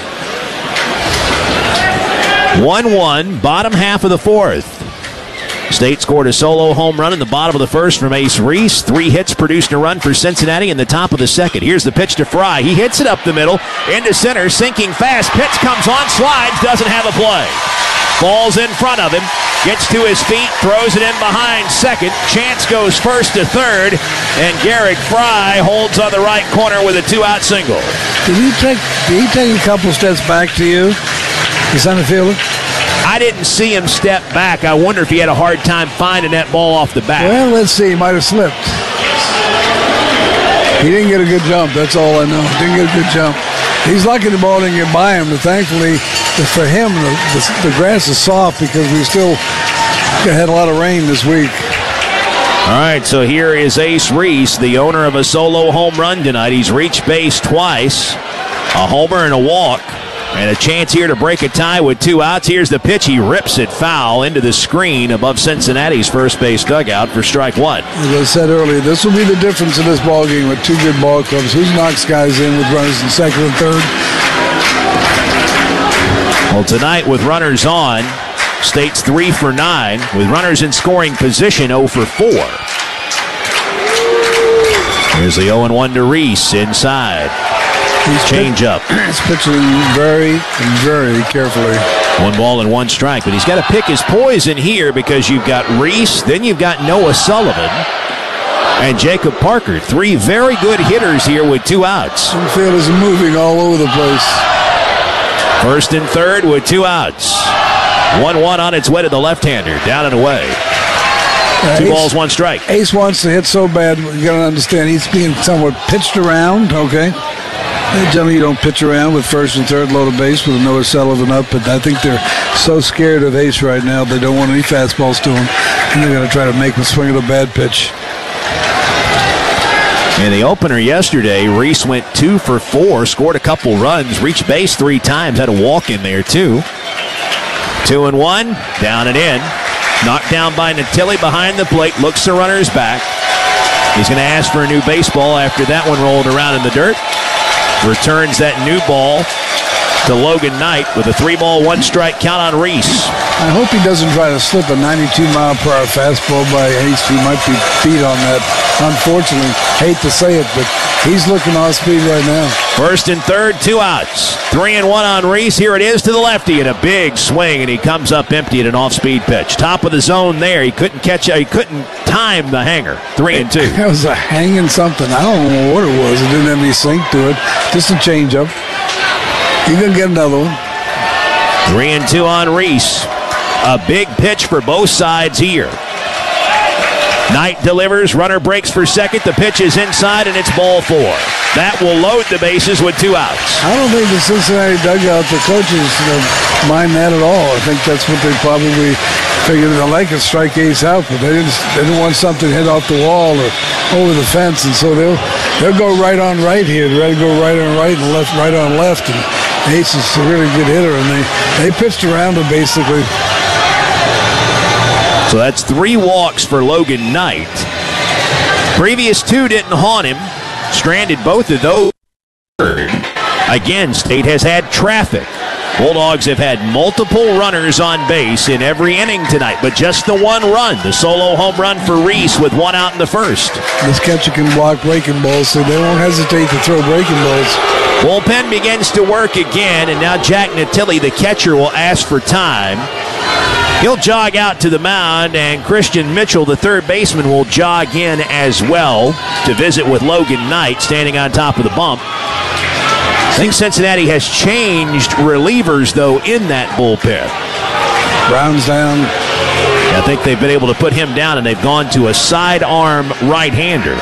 S1: 1-1, bottom half of the fourth. State scored a solo home run in the bottom of the first from Ace Reese. 3 hits produced a run for Cincinnati in the top of the second. Here's the pitch to Fry. He hits it up the middle, into center, sinking fast. Pitch comes on, slides, doesn't have a play. Falls in front of him, gets to his feet, throws it in behind second. Chance goes first to third, and Garrett Fry holds on the right corner with a 2-out single.
S5: Did he take a couple steps back to you, the center fielder?
S1: I didn't see him step back. I wonder if he had a hard time finding that ball off the bat.
S5: Well, let's see. He might have slipped. He didn't get a good jump. That's all I know. Didn't get a good jump. He's lucky the ball didn't get by him, but thankfully for him, the grass is soft because we still had a lot of rain this week.
S1: All right, so here is Ace Reese, the owner of a solo home run tonight. He's reached base twice, a homer and a walk. And a chance here to break a tie with 2 outs. Here's the pitch. He rips it foul into the screen above Cincinnati's first base dugout for strike 1.
S5: As I said earlier, this will be the difference in this ball game with 2 good ball clubs. Who knocks guys in with runners in second and third?
S1: Well, tonight with runners on, State's 3 for 9. With runners in scoring position, 0 for 4. Here's the 0-1 to Reese inside. Change up.
S5: He's pitching very, very carefully.
S1: 1 ball and 1 strike, but he's got to pick his poison here because you've got Reese, then you've got Noah Sullivan, and Jacob Parker. 3 very good hitters here with 2 outs.
S5: The field is moving all over the place.
S1: First and third with 2 outs. 1-1 on its way to the left-hander. Down and away. 2 balls, 1 strike.
S5: Ace wants to hit so bad, you got to understand, he's being somewhat pitched around, okay? Generally, you don't pitch around with first and third loaded base with Noah Sullivan up, but I think they're so scared of Ace right now, they don't want any fastballs to him, and they're going to try to make him swing at a bad pitch.
S1: In the opener yesterday, Reese went 2 for 4, scored a couple runs, reached base 3 times, had a walk in there too. 2-1, down and in. Knocked down by Natilli behind the plate, looks the runners back. He's going to ask for a new baseball after that one rolled around in the dirt. Returns that new ball to Logan Knight with a 3-ball, 1 strike count on Reese.
S5: I hope he doesn't try to slip a 92-mile-per-hour fastball by Ace. He might be beat on that. Unfortunately, hate to say it, but he's looking off speed right now.
S1: First and third, 2 outs. 3-1 on Reese. Here it is to the lefty, and a big swing, and he comes up empty at an off-speed pitch. Top of the zone there. He couldn't catch it. He couldn't time the hanger. 3-2.
S5: That was a hanging something. I don't know what it was. It didn't have any sink to it. Just a changeup. He's going to get another one.
S1: 3-2 on Reese. A big pitch for both sides here. Knight delivers, runner breaks for second. The pitch is inside, and it's ball 4. That will load the bases with 2 outs.
S5: I don't think the Cincinnati dugout, the coaches mind that at all. I think that's what they probably figured. They like to strike Ace out, but they didn't want something to hit off the wall or over the fence, and so they'll go right on right here. They'd rather go right on right and left, right on left. And Ace is a really good hitter, and they pitched around him basically.
S1: So that's 3 walks for Logan Knight. Previous 2 didn't haunt him. Stranded both of those. Again, State has had traffic. Bulldogs have had multiple runners on base in every inning tonight, but just the 1 run, the solo home run for Reese with 1 out in the first.
S5: This catcher can block breaking balls, so they won't hesitate to throw breaking balls.
S1: Bullpen begins to work again, and now Jack Natilli, the catcher, will ask for time. He'll jog out to the mound, and Christian Mitchell, the third baseman, will jog in as well to visit with Logan Knight standing on top of the bump. I think Cincinnati has changed relievers, though, in that bullpen.
S5: Brown's down.
S1: I think they've been able to put him down, and they've gone to a sidearm right-hander.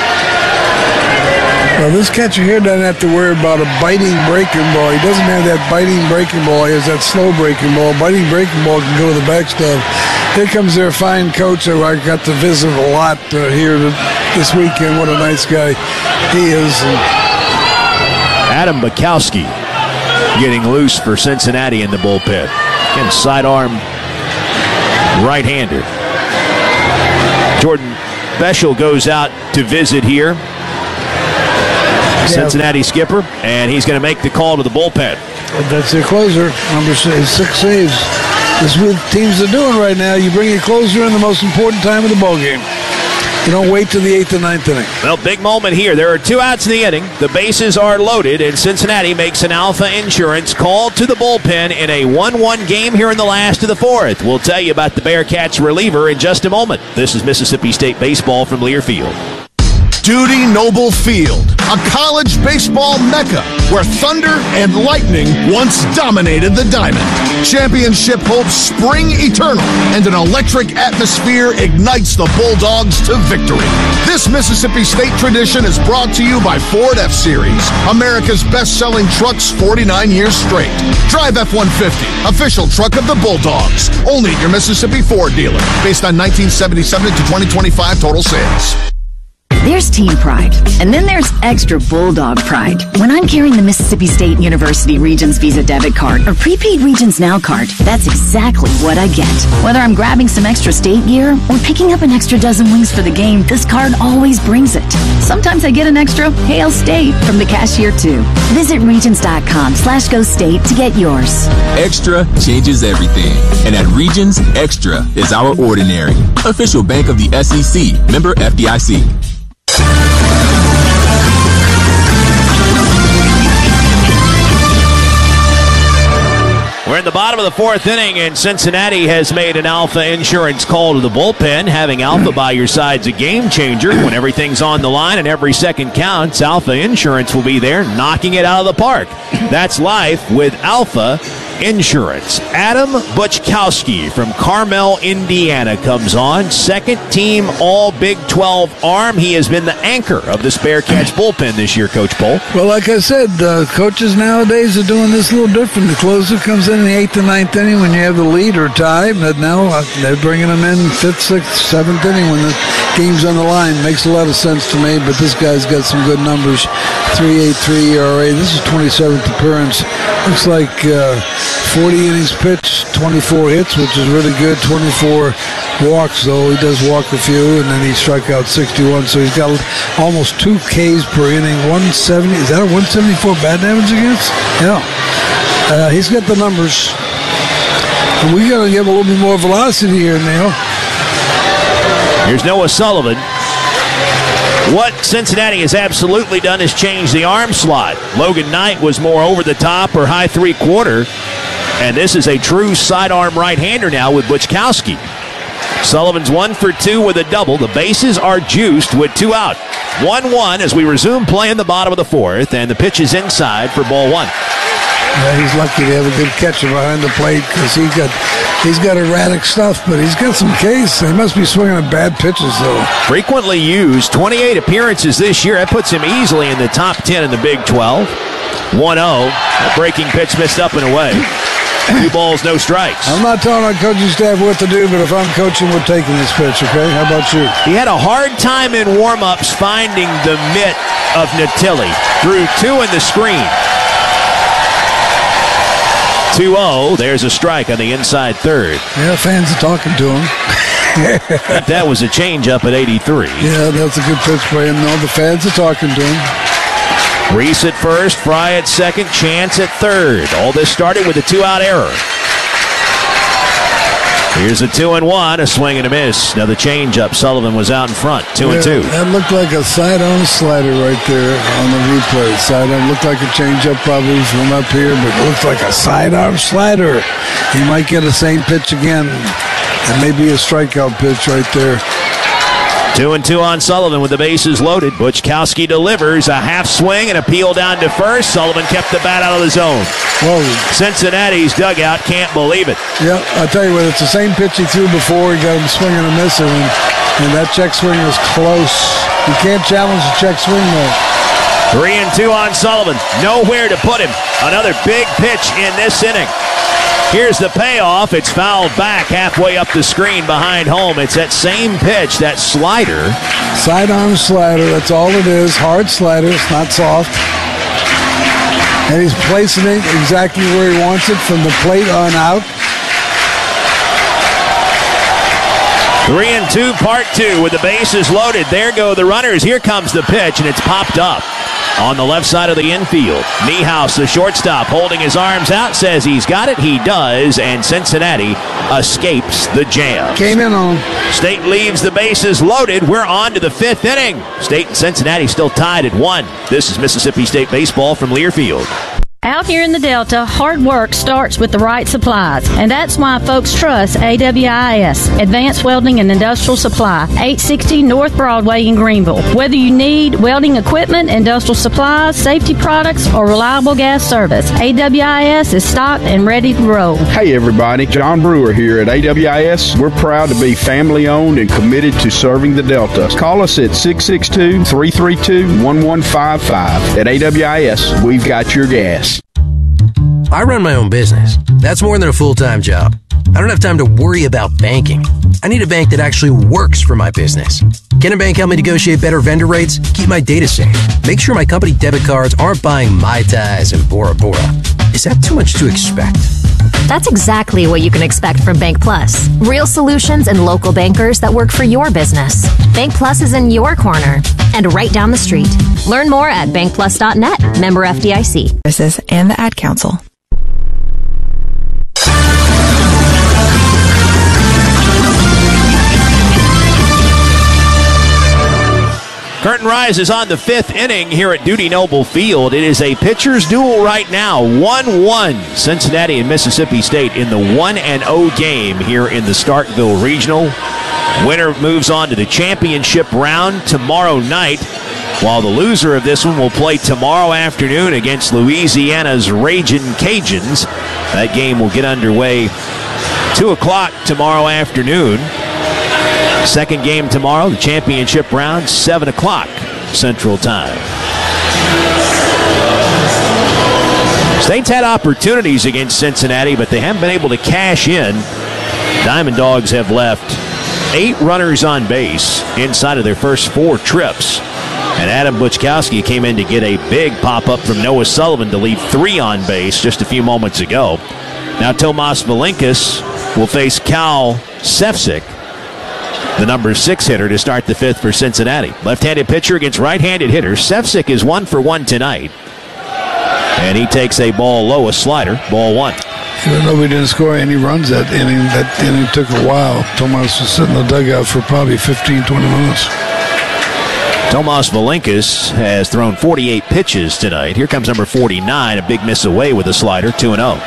S5: Well, this catcher here doesn't have to worry about a biting breaking ball. He doesn't have that biting breaking ball. He has that slow breaking ball. Biting breaking ball can go to the backstop. Here comes their fine coach who I got to visit a lot here this weekend. What a nice guy he is.
S1: Adam Bukowski getting loose for Cincinnati in the bullpen. Again, sidearm right-hander. Jordan Bechtel goes out to visit here. Cincinnati skipper, and he's going to make the call to the bullpen.
S5: That's their closer, number 6 saves. This is what teams are doing right now. You bring your closer in the most important time of the ballgame. You don't wait till the 8th and 9th inning.
S1: Well, big moment here. There are 2 outs in the inning. The bases are loaded, and Cincinnati makes an Alpha Insurance call to the bullpen in a 1-1 game here in the last of the 4th. We'll tell you about the Bearcats reliever in just a moment. This is Mississippi State Baseball from Learfield.
S17: Dudy Noble Field, a college baseball mecca where thunder and lightning once dominated the diamond. Championship hopes spring eternal, and an electric atmosphere ignites the Bulldogs to victory. This Mississippi State tradition is brought to you by Ford F-Series, America's best-selling trucks 49 years straight. Drive F-150, official truck of the Bulldogs. Only at your Mississippi Ford dealer, based on 1977 to 2025 total sales.
S18: There's team pride, and then there's extra Bulldog pride. When I'm carrying the Mississippi State University Regions Visa debit card or prepaid Regions Now card, that's exactly what I get. Whether I'm grabbing some extra state gear or picking up an extra dozen wings for the game, this card always brings it. Sometimes I get an extra Hail State from the cashier too. Visit Regions.com/Go State to get yours.
S19: Extra changes everything. And at Regions, Extra is our ordinary. Official bank of the SEC. Member FDIC.
S1: We're in the bottom of the 4th inning, and Cincinnati has made an Alpha Insurance call to the bullpen. Having Alpha by your side's a game changer. When everything's on the line and every second counts, Alpha Insurance will be there knocking it out of the park. That's life with Alpha Insurance. Adam Bukowski from Carmel, Indiana comes on. Second team All Big 12 arm. He has been the anchor of this Bearcats bullpen this year, Coach Pohl.
S5: Well, like I said, coaches nowadays are doing this a little different. The closer comes in the 8th and 9th inning when you have the lead or tie. But now they're bringing them in 5th, 6th, 7th inning when the game's on the line. Makes a lot of sense to me, but this guy's got some good numbers. 3.83 ERA. This is 27th appearance. Looks like 40 innings pitched, 24 hits, which is really good. 24 walks, though. He does walk a few, and then he struck out 61. So he's got almost 2 Ks per inning. 170. Is that a 174 bat damage against? Yeah. He's got the numbers. And we got to give a little bit more velocity here, Neil.
S1: Here's Noah Sullivan. What Cincinnati has absolutely done is change the arm slot. Logan Knight was more over the top or high 3/4, and this is a true sidearm right-hander now with Bukowski. Sullivan's 1 for 2 with a double. The bases are juiced with 2 out. 1-1 as we resume play in the bottom of the 4th, and the pitch is inside for ball 1.
S5: Yeah, he's lucky to have a good catcher behind the plate because he's got erratic stuff, but he's got some case. He must be swinging at bad pitches, though.
S1: Frequently used, 28 appearances this year. That puts him easily in the top 10 in the Big 12. 1-0. A breaking pitch missed up and away. 2 balls, no strikes.
S5: I'm not telling our coaching staff what to do, but if I'm coaching, we're taking this pitch, okay? How about you?
S1: He had a hard time in warm-ups finding the mitt of Natilli. Drew 2 in the screen. 2-0. There's a strike on the inside third.
S5: Yeah, fans are talking to him.
S1: That was a changeup at 83.
S5: Yeah, that's a good pitch by him. No, the fans are talking to him.
S1: Reese at first, Fry at second, Chance at third. All this started with a 2-out error. Here's a 2-1, a swing and a miss. Another changeup. Sullivan was out in front, 2-2.
S5: That looked like a sidearm slider right there on the replay. Sidearm looked like a changeup probably from up here, but it looks like a sidearm slider. He might get the same pitch again. And maybe a strikeout pitch right there.
S1: 2-2 on Sullivan with the bases loaded. Bukowski delivers a half swing and a peel down to first. Sullivan kept the bat out of the zone.
S5: Whoa.
S1: Cincinnati's dugout can't believe it.
S5: Yeah, I'll tell you what, it's the same pitch he threw before. He got him swinging and missing, and that check swing was close. You can't challenge the check swing, though.
S1: 3-2 on Sullivan. Nowhere to put him. Another big pitch in this inning. Here's the payoff. It's fouled back halfway up the screen behind home. It's that same pitch, that slider.
S5: Sidearm slider, that's all it is. Hard slider, it's not soft. And he's placing it exactly where he wants it from the plate on out.
S1: 3-2, part 2 with the bases loaded. There go the runners. Here comes the pitch, and it's popped up on the left side of the infield. Niehaus, the shortstop, holding his arms out, says he's got it. He does, and Cincinnati escapes the jam.
S5: Came in on.
S1: State leaves the bases loaded. We're on to the 5th inning. State and Cincinnati still tied at 1. This is Mississippi State baseball from Learfield.
S20: Out here in the Delta, hard work starts with the right supplies, and that's why folks trust AWIS, Advanced Welding and Industrial Supply, 860 North Broadway in Greenville. Whether you need welding equipment, industrial supplies, safety products, or reliable gas service, AWIS is stocked and ready to roll.
S21: Hey everybody, John Brewer here at AWIS. We're proud to be family owned and committed to serving the Delta. Call us at 662-332-1155. At AWIS, we've got your gas.
S22: I run my own business. That's more than a full-time job. I don't have time to worry about banking. I need a bank that actually works for my business. Can a bank help me negotiate better vendor rates? Keep my data safe. Make sure my company debit cards aren't buying Mai Tais and Bora Bora. Is that too much to expect?
S23: That's exactly what you can expect from Bank Plus. Real solutions and local bankers that work for your business. Bank Plus is in your corner and right down the street. Learn more at bankplus.net. Member FDIC.
S24: And the Ad Council.
S1: Curtain rises on the 5th inning here at Dudy Noble Field. It is a pitcher's duel right now, 1-1. Cincinnati and Mississippi State in the 1-0 game here in the Starkville Regional. Winner moves on to the championship round tomorrow night, while the loser of this one will play tomorrow afternoon against Louisiana's Ragin' Cajuns. That game will get underway 2 o'clock tomorrow afternoon. Second game tomorrow, the championship round, 7 o'clock Central Time. State's had opportunities against Cincinnati, but they haven't been able to cash in. Diamond Dogs have left 8 runners on base inside of their first 4 trips. And Adam Buchkowski came in to get a big pop-up from Noah Sullivan to leave 3 on base just a few moments ago. Now Tomas Valinkas will face Cal Sefcik, the number 6 hitter, to start the 5th for Cincinnati. Left-handed pitcher against right-handed hitters. Sefcik is 1 for 1 tonight. And he takes a ball low, a slider, ball 1.
S5: Even though we didn't score any runs that inning took a while. Tomas was sitting in the dugout for probably 15, 20 minutes.
S1: Tomas Valinkas has thrown 48 pitches tonight. Here comes number 49, a big miss away with a slider, 2-0.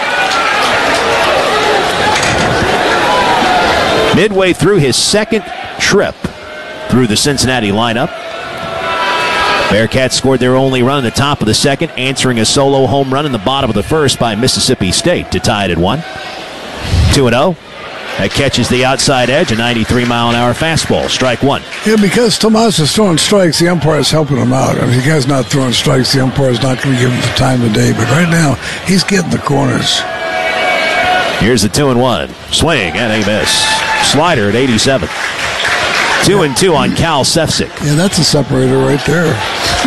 S1: Midway through his second trip through the Cincinnati lineup, Bearcats scored their only run in the top of the second, answering a solo home run in the bottom of the first by Mississippi State to tie it at 1. 2-0. That catches the outside edge, a 93-mile-an-hour fastball. Strike 1.
S5: Yeah, because Tomas is throwing strikes, the umpire is helping him out. I mean, if the guy's not throwing strikes, the umpire is not going to give him the time of day. But right now, he's getting the corners.
S1: Here's the 2-1. Swing and a miss. Slider at 87. 2-2 on Cal Sefcik.
S5: Yeah, that's a separator right there.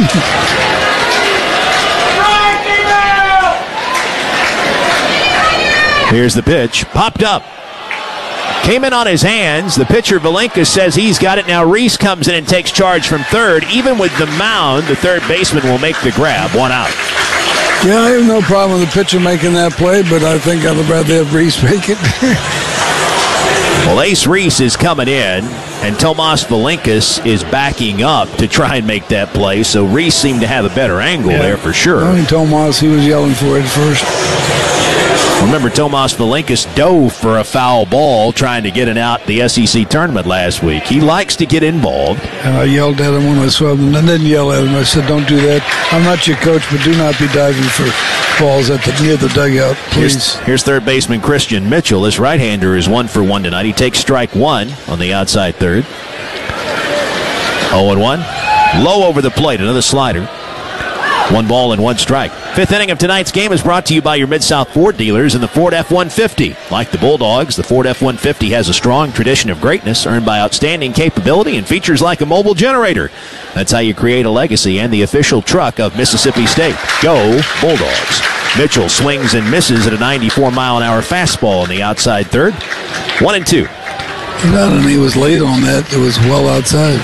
S1: Here's the pitch. Popped up. Came in on his hands. The pitcher, Valinkas, says he's got it. Now Reese comes in and takes charge from third. Even with the mound, the third baseman will make the grab. 1 out.
S5: Yeah, I have no problem with the pitcher making that play, but I think I'd rather have Reese make it.
S1: Well, Ace Reese is coming in, and Tomas Valinkas is backing up to try and make that play, so Reese seemed to have a better angle there for sure.
S5: I mean, Tomas, he was yelling for it first.
S1: Remember, Tomas Valinkas dove for a foul ball trying to get it out the SEC tournament last week. He likes to get involved.
S5: And I yelled at him when I saw him, and I didn't yell at him. I said, don't do that. I'm not your coach, but do not be diving for balls near the dugout, please.
S1: Here's third baseman Christian Mitchell. This right-hander is 1 for 1 tonight. He takes strike 1 on the outside third. 0-1. Low over the plate, another slider. 1 ball and 1 strike. Fifth inning of tonight's game is brought to you by your Mid-South Ford dealers and the Ford F-150. Like the Bulldogs, the Ford F-150 has a strong tradition of greatness earned by outstanding capability and features like a mobile generator. That's how you create a legacy and the official truck of Mississippi State. Go Bulldogs. Mitchell swings and misses at a 94-mile-an-hour fastball in the outside third. 1-2.
S5: And he was late on that. It was well outside.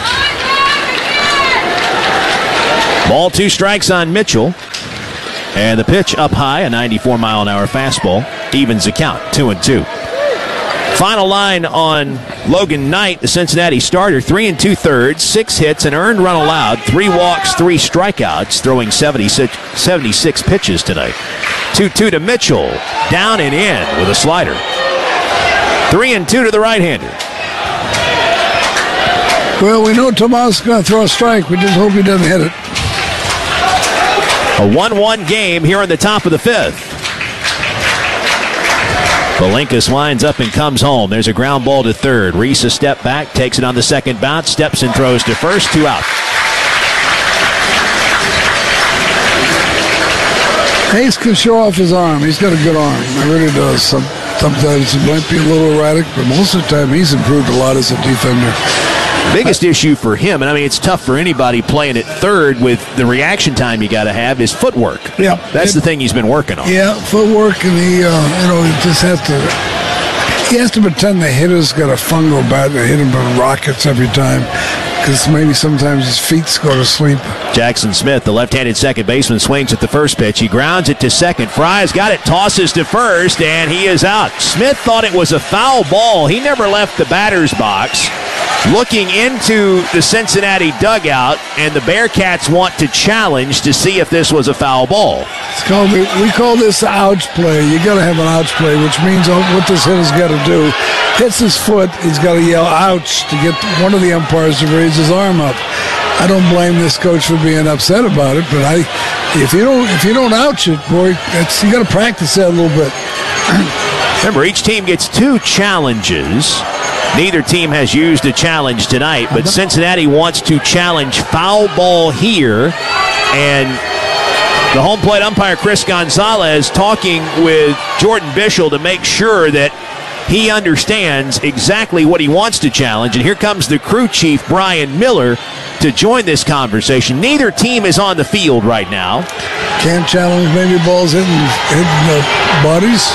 S1: Ball 2 strikes on Mitchell. And the pitch up high, a 94-mile-an-hour fastball. Evens the count, 2-2. Final line on Logan Knight, the Cincinnati starter, 3 2/3, 6 hits, an earned run allowed, 3 walks, 3 strikeouts, throwing 76 pitches tonight. 2-2 to Mitchell, down and in with a slider. 3-2 to the right-hander.
S5: Well, we know Tomas is going to throw a strike. We just hope he doesn't hit it.
S1: A 1-1 game here in the top of the 5th. Belinkus winds up and comes home. There's a ground ball to third. Reese a step back, takes it on the second bounce, steps and throws to first, 2 out.
S5: Ace can show off his arm. He's got a good arm. He really does. Sometimes he might be a little erratic, but most of the time he's improved a lot as a defender.
S1: Biggest issue for him, and I mean it's tough for anybody playing at third with the reaction time you got to have, is footwork.
S5: Yeah,
S1: that's the thing he's been working on.
S5: Yeah, footwork, and he just has to. He has to pretend the hitter's got a fungal bat and they hit him with rockets every time, because maybe sometimes his feet go to sleep.
S1: Jackson Smith, the left-handed second baseman, swings at the first pitch. He grounds it to second. Fry's got it, tosses to first, and he is out. Smith thought it was a foul ball. He never left the batter's box. Looking into the Cincinnati dugout, and the Bearcats want to challenge to see if this was a foul ball.
S5: We call this the ouch play. You got to have an ouch play, which means what this hitter's got to do. Hits his foot, he's got to yell ouch to get one of the umpires to raise his arm up. I don't blame this coach for being upset about it, but if you don't ouch it, boy, you got to practice that a little bit.
S1: Remember, each team gets 2 challenges. Neither team has used a challenge tonight, but Cincinnati wants to challenge foul ball here. And the home plate umpire, Chris Gonzalez, talking with Jordan Bischel to make sure that he understands exactly what he wants to challenge. And here comes the crew chief, Brian Miller, to join this conversation. Neither team is on the field right now.
S5: Can't challenge maybe balls hitting the bodies.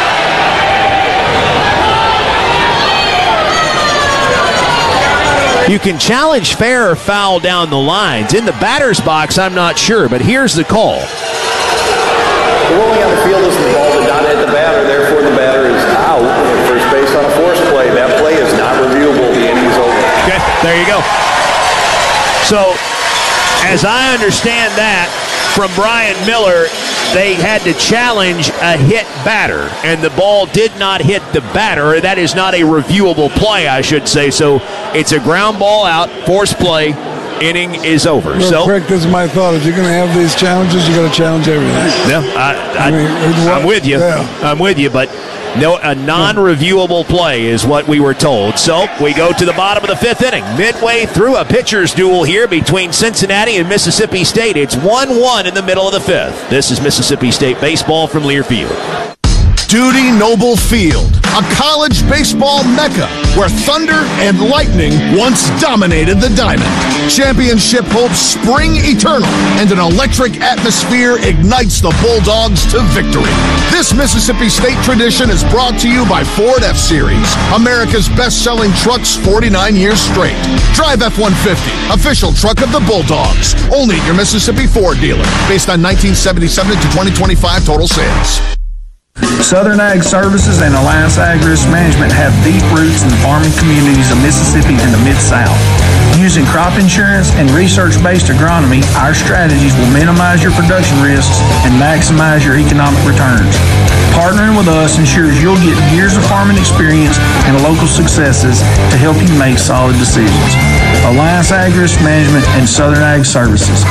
S1: You can challenge fair or foul down the lines. In the batter's box, I'm not sure, but here's the call.
S3: The ruling on the field is the ball did not hit the batter, therefore the batter is out at first base on a forced play. That play is not reviewable. The inning's over.
S1: Okay, there you go. So, as I understand that from Brian Miller, they had to challenge a hit batter, and the ball did not hit the batter. That is not a reviewable play, I should say. So it's a ground ball out, forced play, inning is over.
S5: Real quick, this is my thought. If you're going to have these challenges, you got to challenge everything.
S1: Yeah, I'm with you. Yeah. I'm with you, but no, a non-reviewable play is what we were told. So we go to the bottom of the 5th inning. Midway through a pitcher's duel here between Cincinnati and Mississippi State. It's 1-1 in the middle of the 5th. This is Mississippi State baseball from Learfield.
S17: Dudy Noble Field, a college baseball mecca where thunder and lightning once dominated the diamond. Championship hopes spring eternal, and an electric atmosphere ignites the Bulldogs to victory. This Mississippi State tradition is brought to you by Ford F-Series, America's best-selling trucks 49 years straight. Drive F-150, official truck of the Bulldogs. Only at your Mississippi Ford dealer, based on 1977 to 2025 total sales.
S4: Southern Ag Services and Alliance Ag Risk Management have deep roots in the farming communities of Mississippi and the Mid-South. Using crop insurance and research-based agronomy, our strategies will minimize your production risks and maximize your economic returns. Partnering with us ensures you'll get years of farming experience and local successes to help you make solid decisions. Alliance Ag Risk Management and Southern Ag Services,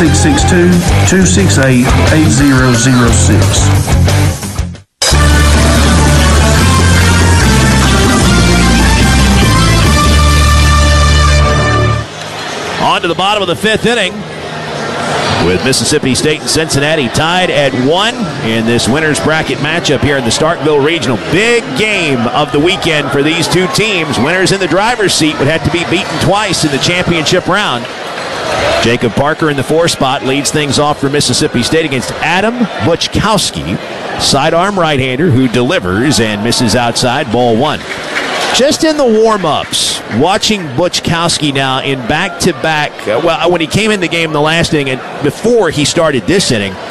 S4: 662-268-8006.
S1: On to the bottom of the 5th inning. with Mississippi State and Cincinnati tied at 1 in this winner's bracket matchup here in the Starkville Regional. Big game of the weekend for these two teams. Winners in the driver's seat would have to be beaten twice in the championship round. Jacob Parker in the 4 spot leads things off for Mississippi State against Adam Buchkowski, sidearm right-hander who delivers and misses outside, ball 1. Just in the warm-ups, watching Buchkowski now in back-to-back, when he came in the game in the last inning and before he started this inning,